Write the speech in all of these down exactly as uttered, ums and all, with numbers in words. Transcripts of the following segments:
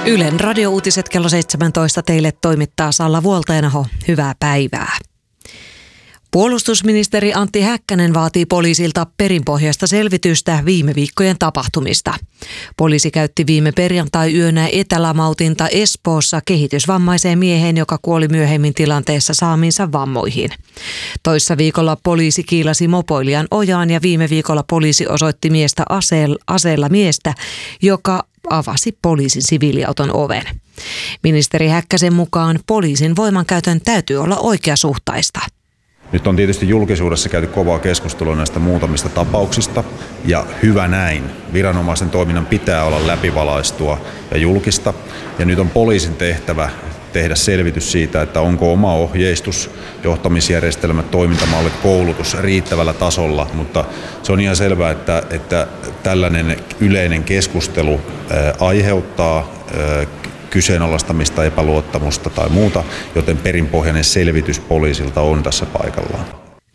Ylen radiouutiset kello seitsemäntoista teille toimittaa Salla Vuolteenaho. Hyvää päivää. Puolustusministeri Antti Häkkänen vaatii poliisilta perinpohjaista selvitystä viime viikkojen tapahtumista. Poliisi käytti viime perjantai-yönä etälamautinta Espoossa kehitysvammaiseen mieheen, joka kuoli myöhemmin tilanteessa saamiinsa vammoihin. Toissa viikolla poliisi kiilasi mopoilijan ojaan ja viime viikolla poliisi osoitti miestä aseella, aseella miestä, joka avasi poliisin siviiliauton oven. Ministeri Häkkäsen mukaan poliisin voimankäytön täytyy olla oikeasuhtaista. Nyt on tietysti julkisuudessa käyty kovaa keskustelua näistä muutamista tapauksista, ja hyvä näin. Viranomaisen toiminnan pitää olla läpivalaistua ja julkista, ja nyt on poliisin tehtävä tehdä selvitys siitä, että onko oma ohjeistus, johtamisjärjestelmät, toimintamallit, koulutus riittävällä tasolla, mutta se on ihan selvää, että, että tällainen yleinen keskustelu ää, aiheuttaa ää, kyseenalaistamista, epäluottamusta tai muuta, joten perinpohjainen selvitys poliisilta on tässä paikallaan.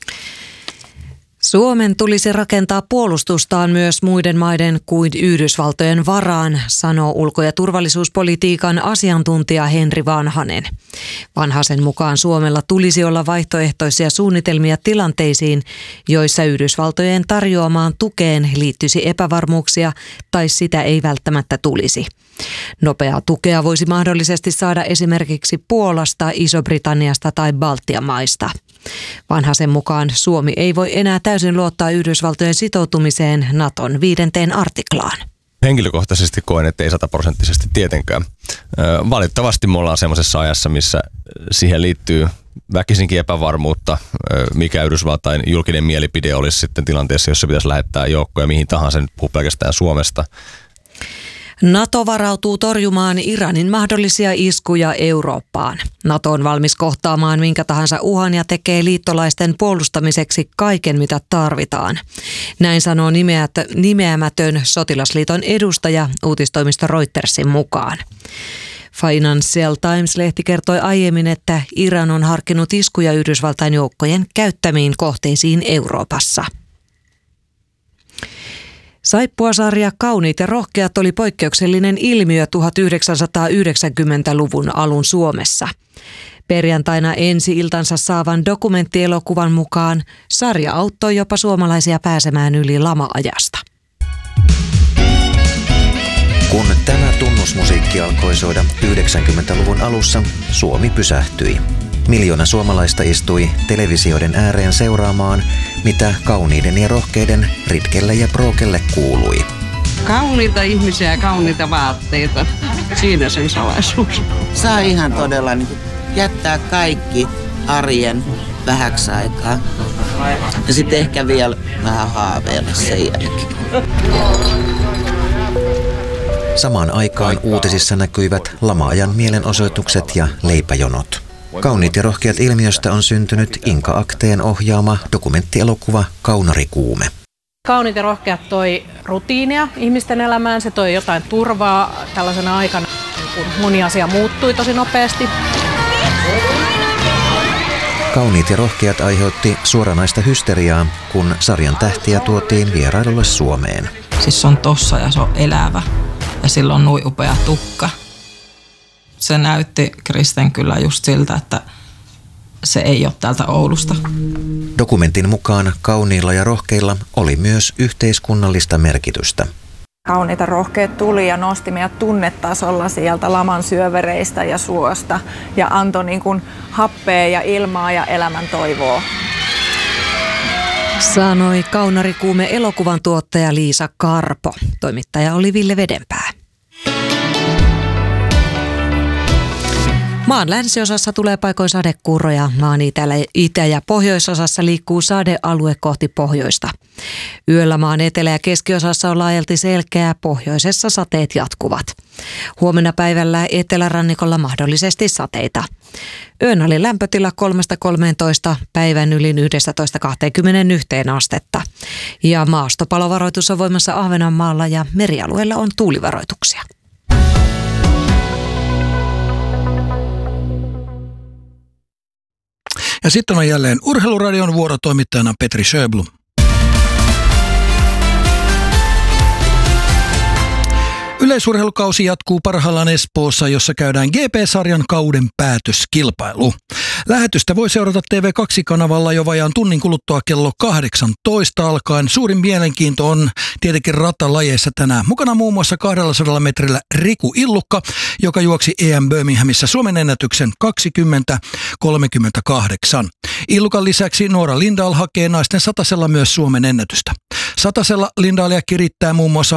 Suomen tulisi rakentaa puolustustaan myös muiden maiden kuin Yhdysvaltojen varaan, sanoo ulko- ja turvallisuuspolitiikan asiantuntija Henri Vanhanen. Vanhasen mukaan Suomella tulisi olla vaihtoehtoisia suunnitelmia tilanteisiin, joissa Yhdysvaltojen tarjoamaan tukeen liittyisi epävarmuuksia tai sitä ei välttämättä tulisi. Nopeaa tukea voisi mahdollisesti saada esimerkiksi Puolasta, Iso-Britanniasta tai Baltian maista. Vanhasen mukaan Suomi ei voi enää täysin luottaa Yhdysvaltojen sitoutumiseen Naton viidenteen artiklaan. Henkilökohtaisesti koen, että ei sataprosenttisesti tietenkään. Valitettavasti me ollaan semmoisessa ajassa, missä siihen liittyy väkisinkin epävarmuutta, mikä Yhdysvaltain julkinen mielipide olisi sitten tilanteessa, jossa pitäisi lähettää joukkoja mihin tahansa, nyt puhuu pelkästään Suomesta. NATO varautuu torjumaan Iranin mahdollisia iskuja Eurooppaan. NATO on valmis kohtaamaan minkä tahansa uhan ja tekee liittolaisten puolustamiseksi kaiken, mitä tarvitaan. Näin sanoo nimeämätön sotilasliiton edustaja uutistoimisto Reutersin mukaan. Financial Times-lehti kertoi aiemmin, että Iran on harkinnut iskuja Yhdysvaltain joukkojen käyttämiin kohteisiin Euroopassa. Saippuasarja Kauniit ja rohkeat oli poikkeuksellinen ilmiö tuhatyhdeksänsataayhdeksänkymmentäluvun alun Suomessa. Perjantaina ensi-iltansa saavan dokumenttielokuvan mukaan sarja auttoi jopa suomalaisia pääsemään yli lama-ajasta. Kun tämä tunnusmusiikki alkoi soida yhdeksänkymmentäluvun alussa, Suomi pysähtyi. Miljoona suomalaista istui televisioiden ääreen seuraamaan, mitä kauniiden ja rohkeiden Ritkelle ja Brookelle kuului. Kauniita ihmisiä ja kauniita vaatteita. Siinä sen salaisuus. Saa ihan todella niin jättää kaikki arjen vähäksi aikaa. Ja sitten ehkä vielä vähän haaveilla sen jälkeen. Samaan aikaan uutisissa näkyivät lama-ajan mielenosoitukset ja leipäjonot. Kauniit ja rohkeat ilmiöstä on syntynyt Inka Akteen ohjaama dokumenttielokuva Kaunarikuume. Kauniit ja rohkeat toi rutiinia ihmisten elämään, se toi jotain turvaa tällaisena aikana, kun moni asia muuttui tosi nopeasti. Kauniit ja rohkeat aiheutti suoranaista hysteriaa, kun sarjan tähtiä tuotiin vierailulle Suomeen. Siis se on tossa ja se on elävä ja sillä on noin upea tukka. Se näytti Kristen kyllä just siltä, että se ei ole täältä Oulusta. Dokumentin mukaan kauniilla ja rohkeilla oli myös yhteiskunnallista merkitystä. Kauniita rohkeat tuli ja nosti meidät tunnetasolla sieltä laman syövereistä ja suosta ja antoi niin kuin happea ja ilmaa ja elämän toivoa. Sanoi Kaunarikuume elokuvan tuottaja Liisa Karpo. Toimittaja oli Ville Vedenpää. Maan länsiosassa tulee paikoin sadekuuroja. Maan itä- ja pohjoisosassa liikkuu sadealue kohti pohjoista. Yöllä maan etelä- ja keskiosassa on laajalti selkeää, pohjoisessa sateet jatkuvat. Huomenna päivällä etelärannikolla mahdollisesti sateita. Yön oli lämpötila kolmesta kolmeentoista, päivän yli yhdestätoista kaksikymmentäyksi astetta. Ja maastopalovaroitus on voimassa Ahvenanmaalla ja merialueella on tuulivaroituksia. Ja sitten on jälleen Urheiluradion vuorotoimittajana Petri Sjöblom. Yleisurheilukausi jatkuu parhaillaan Espoossa, jossa käydään G P-sarjan kauden päätöskilpailu. Lähetystä voi seurata T V kaksi-kanavalla jo vajaan tunnin kuluttua kello kahdeksantoista alkaen. Suurin mielenkiinto on tietenkin ratalajeissa tänään. Mukana muun muassa kaksisataa metrillä Riku Illukka, joka juoksi E M Birminghamissa Suomen ennätyksen kaksikymmentä kolmekymmentäkahdeksan. Illukan lisäksi Noora Lindahl hakee naisten satasella myös Suomen ennätystä. Satasella Lindahlia kirittää muun muassa